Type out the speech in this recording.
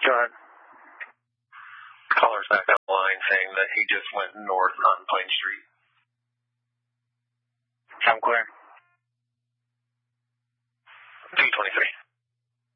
Go ahead. Caller's back on the line saying that he just went north on Pine Street. I'm clear.